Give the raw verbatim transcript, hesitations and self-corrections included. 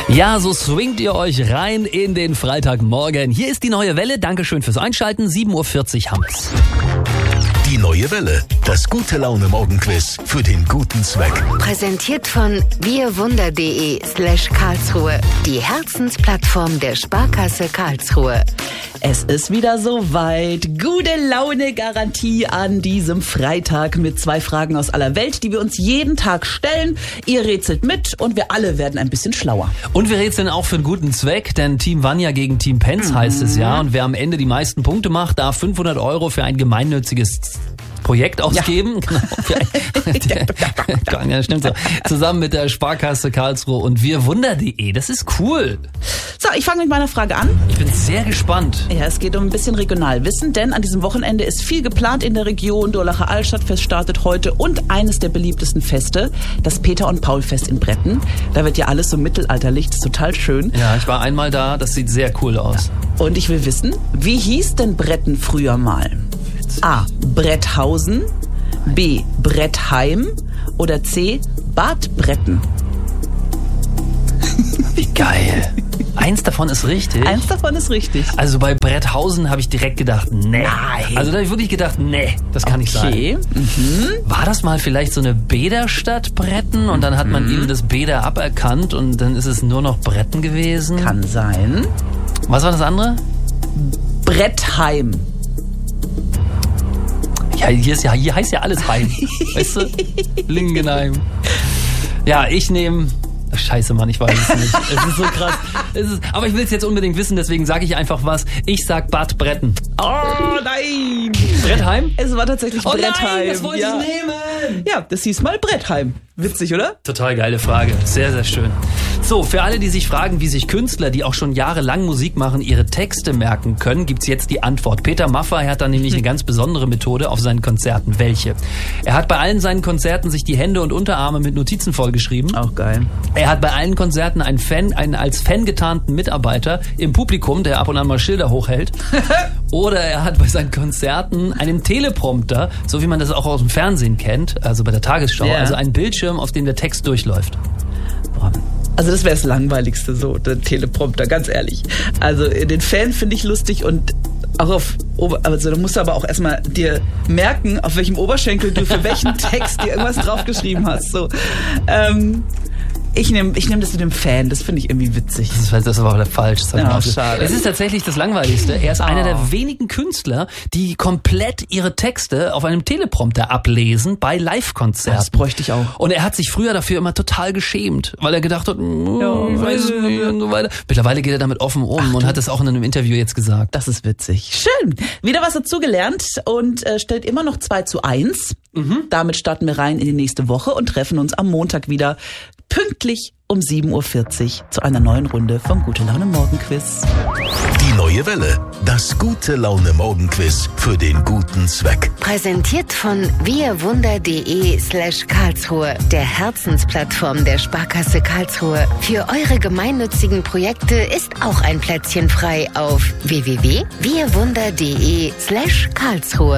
Ja, so swingt ihr euch rein in den Freitagmorgen. Hier ist die neue Welle. Dankeschön fürs Einschalten. sieben Uhr vierzig haben wir's. Die neue Welle. Das gute Laune-Morgenquiz für den guten Zweck. Präsentiert von wirwunder.de slash Karlsruhe. Die Herzensplattform der Sparkasse Karlsruhe. Es ist wieder soweit. Gute Laune-Garantie an diesem Freitag mit zwei Fragen aus aller Welt, die wir uns jeden Tag stellen. Ihr rätselt mit und wir alle werden ein bisschen schlauer. Und wir rätseln auch für einen guten Zweck, denn Team Vanja gegen Team Penz mhm. heißt es ja. Und wer am Ende die meisten Punkte macht, darf fünfhundert Euro für ein gemeinnütziges Projekt ausgeben. Ja. Genau. Ja, stimmt so. Zusammen mit der Sparkasse Karlsruhe und wirwunder.de. Das ist cool. So, ich fange mit meiner Frage an. Ich bin sehr gespannt. Ja, es geht um ein bisschen Regionalwissen, denn an diesem Wochenende ist viel geplant in der Region. Durlacher Altstadtfest startet heute und eines der beliebtesten Feste, das Peter- und Paul-Fest in Bretten. Da wird ja alles so mittelalterlich, das ist total schön. Ja, ich war einmal da, das sieht sehr cool aus. Und ich will wissen, wie hieß denn Bretten früher mal? A. Bretthausen, B. Brettheim oder C. Bad Bretten? Wie geil. Eins davon ist richtig. Eins davon ist richtig. Also bei Bretthausen habe ich direkt gedacht, nee. Nein. Also da habe ich wirklich gedacht, nee, das kann nicht sein. Okay. Mhm. War das mal vielleicht so eine Bäderstadt Bretten und dann hat man mhm. ihnen das Bäder aberkannt und dann ist es nur noch Bretten gewesen? Kann sein. Was war das andere? Brettheim. Ja, hier, ist ja, hier heißt ja alles Heim. Weißt du? Lingenheim. Ja, ich nehme... Scheiße, Mann, ich weiß es nicht. Es ist so krass. Es ist, aber ich will es jetzt unbedingt wissen, deswegen sage ich einfach was. Ich sag Bad Bretten. Oh nein! Brettheim? Es war tatsächlich oh Brettheim. Nein, das wollte ja. ich nehmen. Ja, das hieß mal Brettheim. Witzig, oder? Total geile Frage. Sehr, sehr schön. So, für alle, die sich fragen, wie sich Künstler, die auch schon jahrelang Musik machen, ihre Texte merken können, gibt's jetzt die Antwort. Peter Maffay hat da nämlich eine ganz besondere Methode auf seinen Konzerten. Welche? Er hat bei allen seinen Konzerten sich die Hände und Unterarme mit Notizen vollgeschrieben. Auch geil. Er hat bei allen Konzerten einen Fan, einen als Fan getarnten Mitarbeiter im Publikum, der ab und an mal Schilder hochhält. Oder er hat bei seinen Konzerten einen Teleprompter, so wie man das auch aus dem Fernsehen kennt, also bei der Tagesschau, yeah. also einen Bildschirm, auf dem der Text durchläuft. Boah. Also das wäre das Langweiligste, so, der Teleprompter, ganz ehrlich. Also den Fan finde ich lustig und auch auf, also da musst du aber auch erstmal dir merken, auf welchem Oberschenkel du für welchen Text dir irgendwas draufgeschrieben hast. So. Ähm, Ich nehme ich nehm das mit dem Fan, das finde ich irgendwie witzig. Das ist, das ist aber falsch. Das ja, schade. Es ist tatsächlich das Langweiligste. Er ist oh. einer der wenigen Künstler, die komplett ihre Texte auf einem Teleprompter ablesen bei Live-Konzerten. Das bräuchte ich auch. Und er hat sich früher dafür immer total geschämt, weil er gedacht hat, ja, ich weiß nicht und so weiter. Mittlerweile geht er damit offen um Ach, und hat es auch in einem Interview jetzt gesagt. Das ist witzig. Schön. Wieder was dazugelernt und äh, stellt immer noch zwei zu eins. Mhm. Damit starten wir rein in die nächste Woche und treffen uns am Montag wieder pünktlich um sieben Uhr vierzig zu einer neuen Runde vom Gute Laune Morgenquiz. Die neue Welle, das Gute Laune Morgenquiz für den guten Zweck. Präsentiert von wirwunder.de slash Karlsruhe, der Herzensplattform der Sparkasse Karlsruhe. Für eure gemeinnützigen Projekte ist auch ein Plätzchen frei auf w w w punkt wirwunder.de slash Karlsruhe.